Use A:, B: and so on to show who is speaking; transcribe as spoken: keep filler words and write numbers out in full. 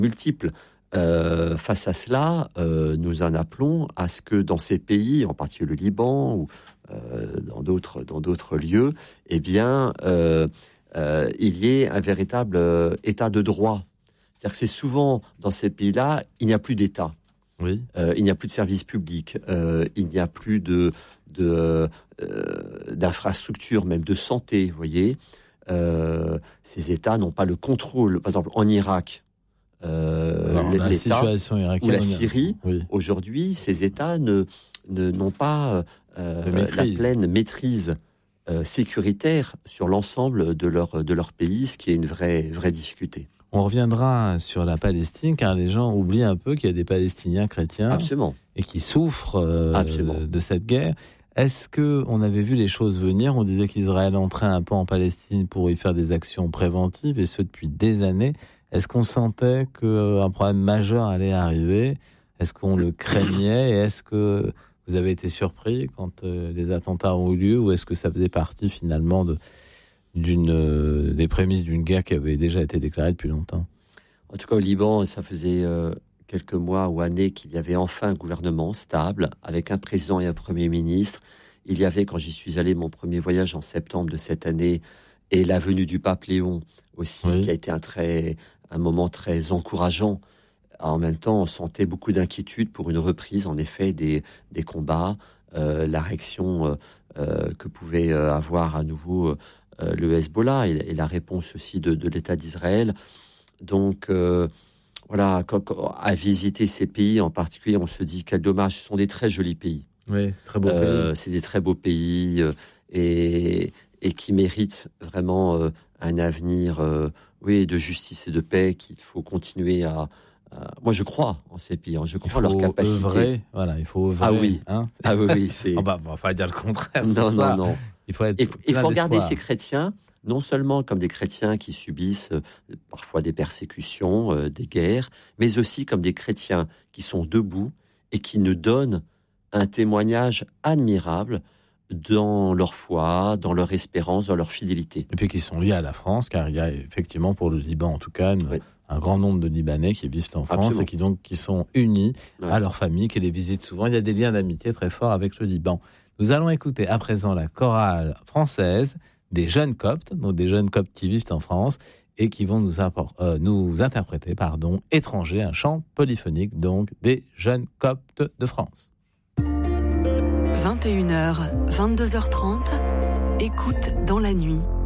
A: multiples. Euh, face à cela, euh, nous en appelons à ce que dans ces pays, en particulier le Liban ou euh, dans d'autres dans d'autres lieux, eh bien, euh, euh, il y ait un véritable euh, état de droit. C'est-à-dire que c'est souvent dans ces pays-là, il n'y a plus d'État,
B: oui.
A: euh, il n'y a plus de services publics, euh, il n'y a plus de, de euh, d'infrastructures, même de santé. Vous voyez, euh, ces États n'ont pas le contrôle. Par exemple, en Irak. Euh,
B: Alors, la
A: l'État
B: situation irakienne,
A: ou la Syrie,
B: oui.
A: Aujourd'hui, ces États ne, ne, n'ont pas euh, la pleine maîtrise euh, sécuritaire sur l'ensemble de leur, de leur pays, ce qui est une vraie, vraie difficulté.
B: On reviendra sur la Palestine, car les gens oublient un peu qu'il y a des Palestiniens chrétiens
A: Absolument.
B: et qui souffrent euh, de cette guerre. Est-ce qu'on avait vu les choses venir ? On disait qu'Israël entrait un peu en Palestine pour y faire des actions préventives, et ce depuis des années. Est-ce qu'on sentait qu'un problème majeur allait arriver ? Est-ce qu'on le craignait ? Et est-ce que vous avez été surpris quand euh, les attentats ont eu lieu ? Ou est-ce que ça faisait partie finalement de, d'une, euh, des prémices d'une guerre qui avait déjà été déclarée depuis longtemps ?
A: En tout cas, au Liban, ça faisait euh, quelques mois ou années qu'il y avait enfin un gouvernement stable, avec un président et un premier ministre. Il y avait, quand j'y suis allé, mon premier voyage en septembre de cette année, et la venue du pape Léon aussi, oui. qui a été un très... un moment très encourageant. En même temps, on sentait beaucoup d'inquiétude pour une reprise, en effet, des, des combats, euh, la réaction euh, euh, que pouvait euh, avoir à nouveau euh, le Hezbollah et, et la réponse aussi de, de l'État d'Israël. Donc, euh, voilà, quand, quand, à visiter ces pays en particulier, on se dit quel dommage. Ce sont des très jolis pays.
B: Oui, très beaux
A: euh,
B: pays.
A: C'est des très beaux pays euh, et, et qui méritent vraiment euh, un avenir... Euh, Oui, de justice et de paix qu'il faut continuer à... à... Moi, je crois en ces pays, je crois en leur capacité.
B: Œuvrer, voilà, il faut œuvrer.
A: Ah oui,
B: hein
A: ah oui, oui. C'est...
B: oh bah, on va pas dire le contraire.
A: Non,
B: ce soir.
A: non, non.
B: Il faut être
A: Il faut, il faut regarder
B: d'espoir.
A: ces chrétiens, non seulement comme des chrétiens qui subissent euh, parfois des persécutions, euh, des guerres, mais aussi comme des chrétiens qui sont debout et qui nous donnent un témoignage admirable dans leur foi, dans leur espérance, dans leur fidélité.
B: Et puis qui sont liés à la France, car il y a effectivement pour le Liban en tout cas une, oui. un grand nombre de Libanais qui vivent en France Absolument. Et qui donc qui sont unis ouais. à leur famille, qui les visitent souvent. Il y a des liens d'amitié très forts avec le Liban. Nous allons écouter à présent la chorale française des jeunes Coptes, donc des jeunes Coptes qui vivent en France et qui vont nous, apport, euh, nous interpréter pardon, Étranger, un chant polyphonique donc des jeunes Coptes de France.
C: vingt et une heures, vingt-deux heures trente, écoute dans la nuit.